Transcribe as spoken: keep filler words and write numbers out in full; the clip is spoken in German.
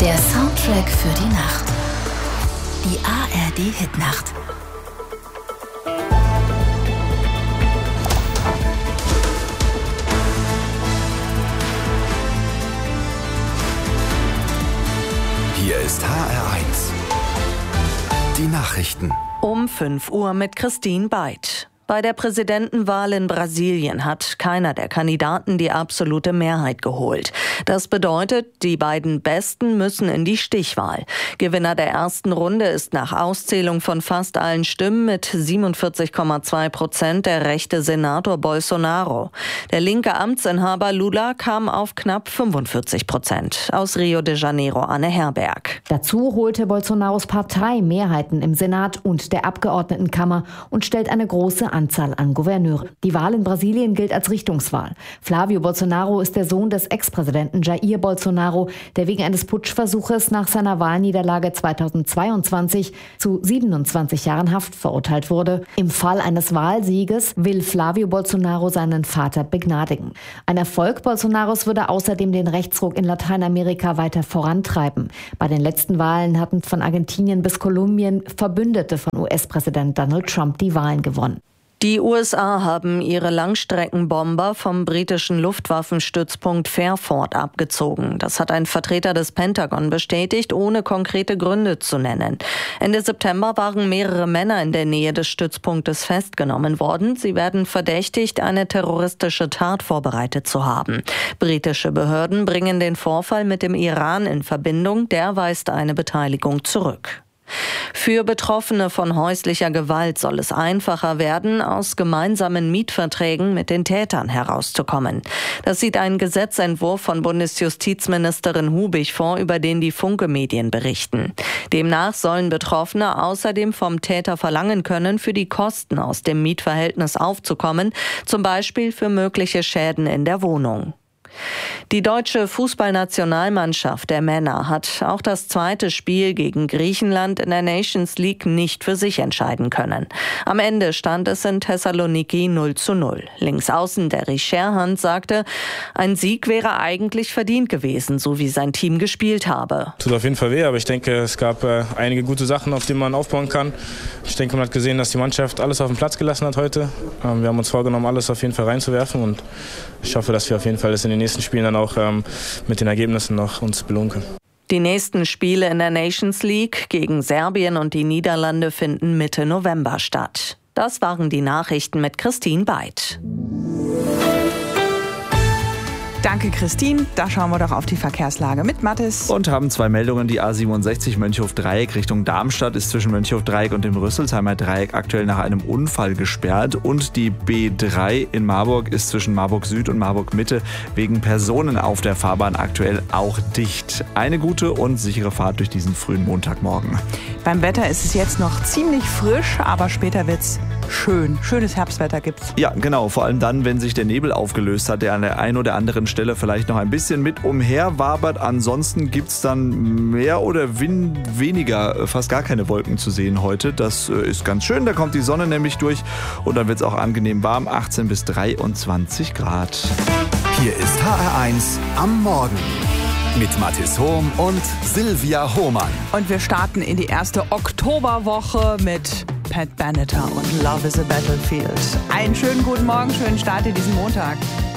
Der Soundtrack für die Nacht. Die A R D-Hitnacht. Hier ist H R eins. Die Nachrichten. Um fünf Uhr mit Christine Beid. Bei der Präsidentenwahl in Brasilien hat keiner der Kandidaten die absolute Mehrheit geholt. Das bedeutet, die beiden Besten müssen in die Stichwahl. Gewinner der ersten Runde ist nach Auszählung von fast allen Stimmen mit siebenundvierzig Komma zwei Prozent der rechte Senator Bolsonaro. Der linke Amtsinhaber Lula kam auf knapp fünfundvierzig Prozent. Aus Rio de Janeiro Anne Herberg. Dazu holte Bolsonaros Partei Mehrheiten im Senat und der Abgeordnetenkammer und stellt eine große Anzahl an Gouverneure. Die Wahl in Brasilien gilt als Richtungswahl. Flavio Bolsonaro ist der Sohn des Ex-Präsidenten Jair Bolsonaro, der wegen eines Putschversuches nach seiner Wahlniederlage zweitausendzweiundzwanzig zu siebenundzwanzig Jahren Haft verurteilt wurde. Im Fall eines Wahlsieges will Flavio Bolsonaro seinen Vater begnadigen. Ein Erfolg Bolsonaros würde außerdem den Rechtsruck in Lateinamerika weiter vorantreiben. Bei den letzten Wahlen hatten von Argentinien bis Kolumbien Verbündete von U S-Präsident Donald Trump die Wahlen gewonnen. Die U S A haben ihre Langstreckenbomber vom britischen Luftwaffenstützpunkt Fairford abgezogen. Das hat ein Vertreter des Pentagon bestätigt, ohne konkrete Gründe zu nennen. Ende September waren mehrere Männer in der Nähe des Stützpunktes festgenommen worden. Sie werden verdächtigt, eine terroristische Tat vorbereitet zu haben. Britische Behörden bringen den Vorfall mit dem Iran in Verbindung. Der weist eine Beteiligung zurück. Für Betroffene von häuslicher Gewalt soll es einfacher werden, aus gemeinsamen Mietverträgen mit den Tätern herauszukommen. Das sieht ein Gesetzentwurf von Bundesjustizministerin Hubig vor, über den die Funke-Medien berichten. Demnach sollen Betroffene außerdem vom Täter verlangen können, für die Kosten aus dem Mietverhältnis aufzukommen, zum Beispiel für mögliche Schäden in der Wohnung. Die deutsche Fußballnationalmannschaft der Männer hat auch das zweite Spiel gegen Griechenland in der Nations League nicht für sich entscheiden können. Am Ende stand es in Thessaloniki null zu null. Linksaußen Derry Sherhand sagte, ein Sieg wäre eigentlich verdient gewesen, so wie sein Team gespielt habe. Tut auf jeden Fall weh, aber ich denke, es gab äh, einige gute Sachen, auf denen man aufbauen kann. Ich denke, man hat gesehen, dass die Mannschaft alles auf den Platz gelassen hat heute. Ähm, wir haben uns vorgenommen, alles auf jeden Fall reinzuwerfen und ich hoffe, dass wir auf jeden Fall das in den nächsten Spielen dann auch ähm, mit den Ergebnissen noch uns belohnen können. Die nächsten Spiele in der Nations League gegen Serbien und die Niederlande finden Mitte November statt. Das waren die Nachrichten mit Christine Beid. Danke, Christine. Da schauen wir doch auf die Verkehrslage mit Mathis. Und haben zwei Meldungen. Die A siebenundsechzig Mönchhof-Dreieck Richtung Darmstadt ist zwischen Mönchhof-Dreieck und dem Rüsselsheimer Dreieck aktuell nach einem Unfall gesperrt. Und die B drei in Marburg ist zwischen Marburg Süd und Marburg Mitte wegen Personen auf der Fahrbahn aktuell auch dicht. Eine gute und sichere Fahrt durch diesen frühen Montagmorgen. Beim Wetter ist es jetzt noch ziemlich frisch, aber später wird's schön. Schönes Herbstwetter gibt's. Ja, genau. Vor allem dann, wenn sich der Nebel aufgelöst hat, der an der einen oder anderen Stelle vielleicht noch ein bisschen mit umher wabert. Ansonsten gibt's dann mehr oder win- weniger, fast gar keine Wolken zu sehen heute. Das ist ganz schön. Da kommt die Sonne nämlich durch und dann wird's auch angenehm warm. achtzehn bis dreiundzwanzig Grad. Hier ist H R eins am Morgen. Mit Mathis Hohm und Silvia Hohmann. Und wir starten in die erste Oktoberwoche mit Pat Benatar und Love is a Battlefield. Einen schönen guten Morgen, schönen Start in diesen Montag.